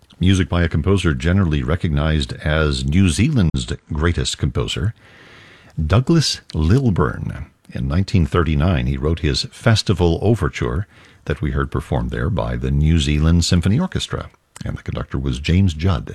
Music by a composer generally recognized as New Zealand's greatest composer, Douglas Lilburn. In 1939, he wrote his Festival Overture that we heard performed there by the New Zealand Symphony Orchestra, and the conductor was James Judd.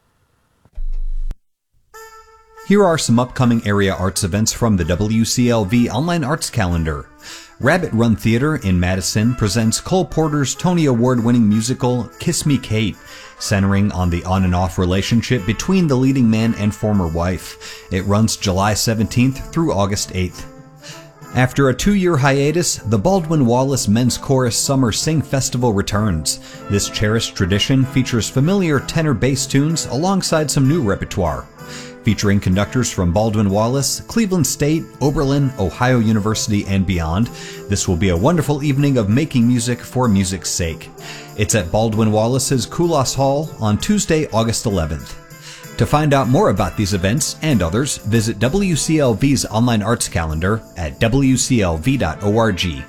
Here are some upcoming area arts events from the WCLV Online Arts Calendar. Rabbit Run Theater in Madison presents Cole Porter's Tony Award-winning musical Kiss Me Kate, centering on the on and off relationship between the leading man and former wife. It runs July 17th through August 8th. After a 2-year hiatus, the Baldwin Wallace Men's Chorus Summer Sing Festival returns. This cherished tradition features familiar tenor bass tunes alongside some new repertoire. Featuring conductors from Baldwin Wallace, Cleveland State, Oberlin, Ohio University, and beyond, this will be a wonderful evening of making music for music's sake. It's at Baldwin Wallace's Koulos Hall on Tuesday, August 11th. To find out more about these events and others, visit WCLV's online arts calendar at wclv.org.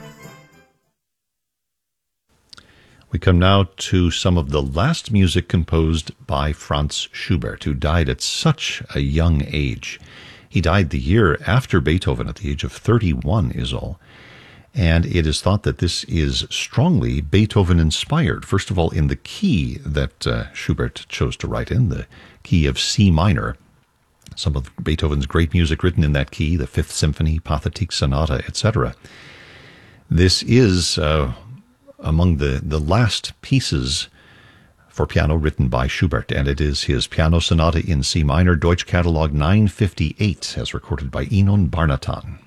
We come now to some of the last music composed by Franz Schubert, who died at such a young age. He died the year after Beethoven, at the age of 31 is all. And it is thought that this is strongly Beethoven-inspired, first of all in the key that Schubert chose to write in, the key of C minor. Some of Beethoven's great music written in that key, the Fifth Symphony, Pathetique Sonata, etc. This is among the last pieces for piano written by Schubert, and it is his Piano Sonata in C minor, Deutsch Catalog 958, as recorded by Enon Barnatan.